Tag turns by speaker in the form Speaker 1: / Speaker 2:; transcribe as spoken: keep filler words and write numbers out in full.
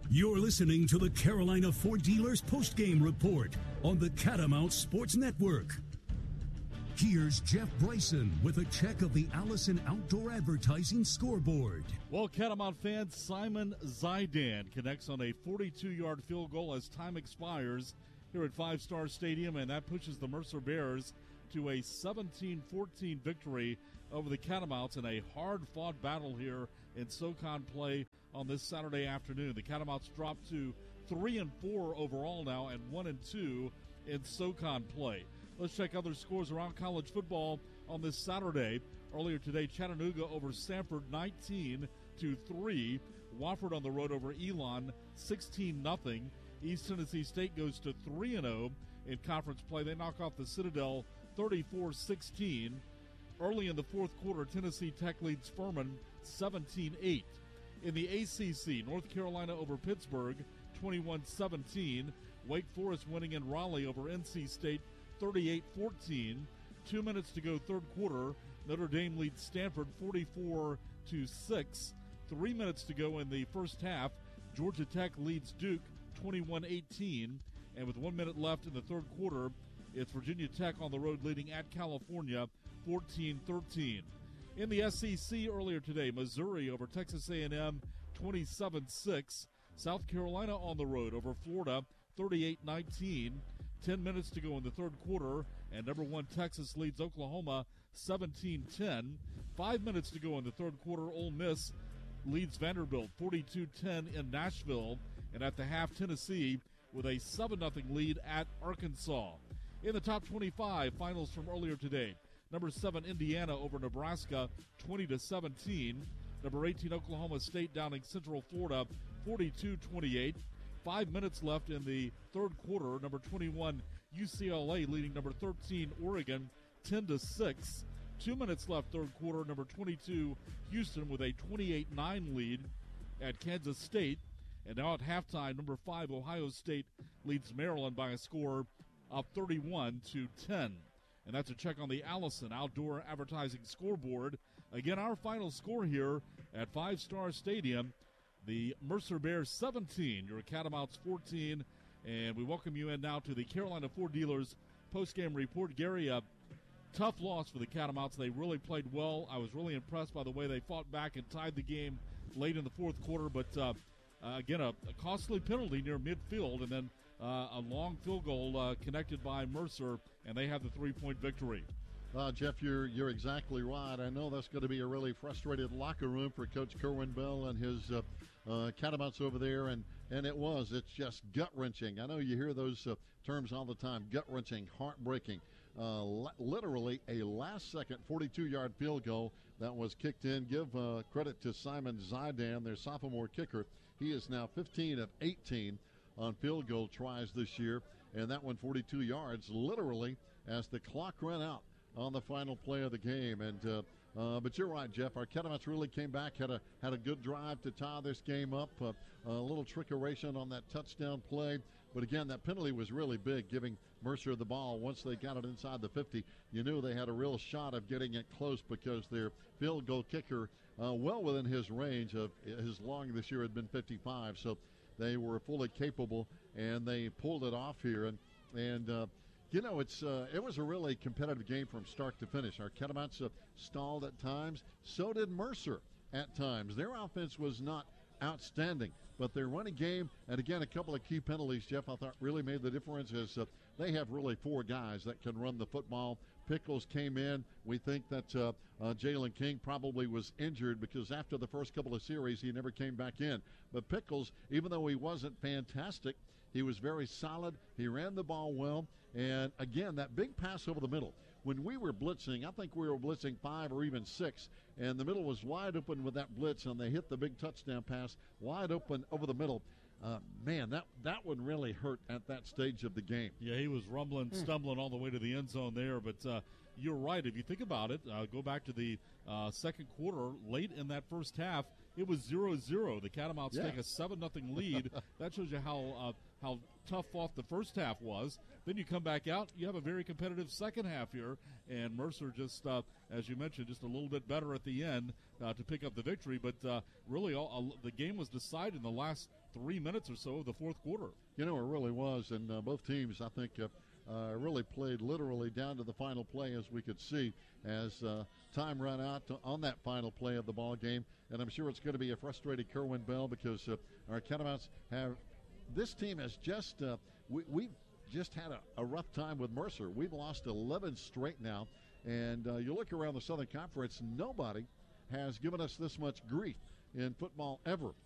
Speaker 1: You're listening to the Carolina Ford Dealers postgame report on the Catamount Sports Network. Here's Jeff Bryson with a check of the Allison Outdoor Advertising scoreboard.
Speaker 2: Well, Catamount fan Simon Zidane connects on a forty-two-yard field goal as time expires here at Five Star Stadium, and that pushes the Mercer Bears to a seventeen fourteen victory over the Catamounts in a hard-fought battle here in SoCon play on this Saturday afternoon. The Catamounts drop to three and four overall now and one and two in SoCon play. Let's check other scores around college football on this Saturday. Earlier today, Chattanooga over Samford nineteen to three. Wofford on the road over Elon sixteen nothing. East Tennessee State goes to three and oh in conference play. They knock off the Citadel thirty-four sixteen. Early in the fourth quarter, Tennessee Tech leads Furman seventeen eight. In the A C C, North Carolina over Pittsburgh twenty-one seventeen. Wake Forest winning in Raleigh over N C State thirty-eight fourteen. Two minutes to go third quarter. Notre Dame leads Stanford forty-four to six. Three minutes to go in the first half. Georgia Tech leads Duke twenty-one eighteen. And with one minute left in the third quarter, it's Virginia Tech on the road leading at California fourteen thirteen. In the S E C earlier today, Missouri over Texas A and M twenty-seven six. South Carolina on the road over Florida thirty-eight nineteen. Ten minutes to go in the third quarter, and number one Texas leads Oklahoma seventeen ten. Five minutes to go in the third quarter, Ole Miss leads Vanderbilt forty-two ten in Nashville. And at the half, Tennessee with a seven nothing lead at Arkansas. In the top twenty-five, finals from earlier today. Number seven, Indiana over Nebraska, twenty to seventeen. Number eighteen, Oklahoma State downing Central Florida, forty-two twenty-eight. Five minutes left in the third quarter. Number twenty-one, U C L A leading number thirteen, Oregon, ten to six. Two minutes left third quarter. Number twenty-two, Houston with a twenty-eight nine lead at Kansas State. And now at halftime, number five, Ohio State leads Maryland by a score of thirty-one to ten. And that's a check on the Allison Outdoor Advertising scoreboard. Again, our final score here at Five Star Stadium, the Mercer Bears seventeen, your Catamounts fourteen. And we welcome you in now to the Carolina Ford Dealers postgame report. Gary, a tough loss for the Catamounts. They really played well. I was really impressed by the way they fought back and tied the game late in the fourth quarter. But, uh, uh, again, a, a costly penalty near midfield, and then uh, a long field goal uh, connected by Mercer, and they have the three-point victory.
Speaker 3: Uh, Jeff, you're you're exactly right. I know that's going to be a really frustrated locker room for Coach Kerwin Bell and his uh, uh, Catamounts over there, and, and it was. It's just gut-wrenching. I know you hear those uh, terms all the time, gut-wrenching, heartbreaking. Uh, li- literally a last-second forty-two-yard field goal that was kicked in. Give uh, credit to Simon Zidane, their sophomore kicker. He is now fifteen of eighteen on field goal tries this year, and that one forty-two yards, literally, as the clock ran out on the final play of the game. And uh, uh, but you're right, Jeff. Our Catamounts really came back, had a had a good drive to tie this game up. Uh, a little trickeration on that touchdown play. But again, that penalty was really big, giving Mercer the ball. Once they got it inside the fifty, you knew they had a real shot of getting it close because their field goal kicker, uh, well within his range of his long this year, had been fifty-five. So they were fully capable, and they pulled it off here. And and uh, You know, it's uh, it was a really competitive game from start to finish. Our Catamounts uh, stalled at times. So did Mercer at times. Their offense was not outstanding, but their running game, and again, a couple of key penalties, Jeff, I thought really made the difference. As uh, they have really four guys that can run the football. Pickles came in. We think that uh, uh, Jalen King probably was injured because after the first couple of series, he never came back in. But Pickles, even though he wasn't fantastic, he was very solid. He ran the ball well. And, again, that big pass over the middle. When we were blitzing, I think we were blitzing five or even six, and the middle was wide open with that blitz, and they hit the big touchdown pass wide open over the middle. Uh, man, that that one really hurt at that stage of the game.
Speaker 2: Yeah, he was rumbling, stumbling all the way to the end zone there. But uh, you're right. If you think about it, uh, go back to the uh, second quarter, late in that first half, it was zero zero. The Catamounts
Speaker 3: Yeah.
Speaker 2: take a seven nothing lead. That shows you how uh, how tough fought the first half was. Then you come back out, you have a very competitive second half here, and Mercer just, uh, as you mentioned, just a little bit better at the end uh, to pick up the victory. But uh, really, all, uh, the game was decided in the last three minutes or so of the fourth quarter.
Speaker 3: You know, it really was, and uh, both teams, I think, uh, uh, really played literally down to the final play, as we could see, as uh, time ran out to, on that final play of the ball game. And I'm sure it's going to be a frustrated Kerwin Bell because uh, our Catamounts have this team has just uh, we, we've just had a, a rough time with Mercer. We've lost eleven straight now, and uh, you look around the Southern Conference, nobody has given us this much grief in football ever.